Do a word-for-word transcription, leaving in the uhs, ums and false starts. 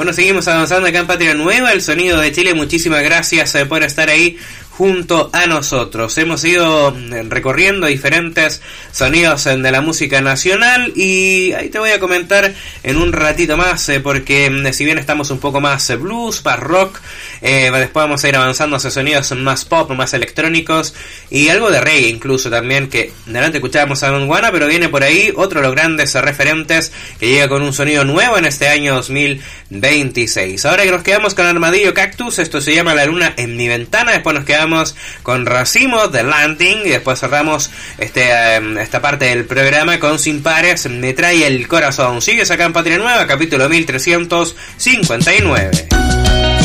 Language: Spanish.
Bueno, seguimos avanzando acá en Patria Nueva, el sonido de Chile. Muchísimas gracias eh, por estar ahí junto a nosotros. Hemos ido recorriendo diferentes sonidos de la música nacional y ahí te voy a comentar en un ratito más, eh, porque si bien estamos un poco más eh, blues, más rock, eh, después vamos a ir avanzando hacia sonidos más pop, más electrónicos y algo de reggae incluso también, que delante escuchábamos a Don Juana, pero viene por ahí otro de los grandes referentes que llega con un sonido nuevo en este año dos mil veintiséis. Ahora que nos quedamos con Armadillo Cactus, esto se llama La Luna en mi Ventana, después nos quedamos con Racimo de Landing y después cerramos este, um, esta parte del programa con Sin Pares, Me Trae el Corazón. Sigues acá en Patria Nueva, capítulo mil trescientos cincuenta y nueve.